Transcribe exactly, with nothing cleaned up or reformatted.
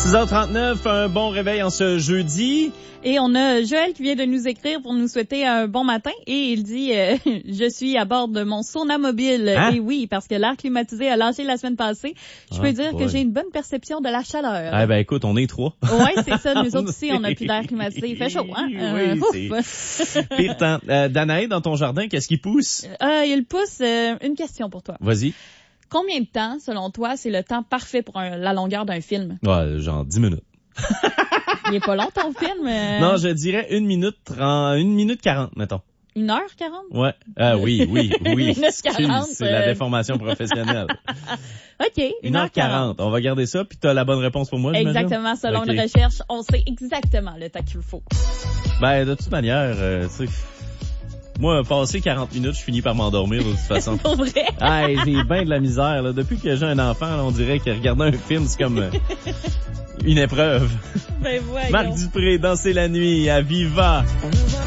six heures trente-neuf, un bon réveil en ce jeudi. Et on a Joël qui vient de nous écrire pour nous souhaiter un bon matin. Et il dit euh, « Je suis à bord de mon sauna mobile. Hein? » Et oui, parce que l'air climatisé a lâché la semaine passée. Je ah, peux dire boy. que j'ai une bonne perception de la chaleur. Ah ben écoute, on est trois. Oui, c'est ça. Nous autres ici, on n'a plus d'air climatisé. Il fait chaud, hein? Euh, oui, c'est pire temps. Euh, Danae, dans ton jardin, qu'est-ce qui pousse? Euh, il pousse euh, une question pour toi. Vas-y. Combien de temps, selon toi, c'est le temps parfait pour un, la longueur d'un film? Ouais, genre dix minutes. Il est pas long ton film? Euh... Non, je dirais une minute trente, une minute quarante, mettons. Une heure quarante? Ouais. Ah oui, oui, oui. Une minute quarante. C'est la déformation professionnelle. OK. Une heure quarante. On va garder ça, puis tu as la bonne réponse pour moi, j'imagine? Exactement. Selon okay. une recherche, on sait exactement le temps qu'il faut. Ben, de toute manière, euh, tu sais... Moi, passer quarante minutes, je finis par m'endormir de toute façon. Pour vrai? Ah, j'ai bien de la misère, là. Depuis que j'ai un enfant, là, on dirait que regarder un film, c'est comme euh, une épreuve. Ben voyons. Marc Dupré, Danser la nuit, à Viva.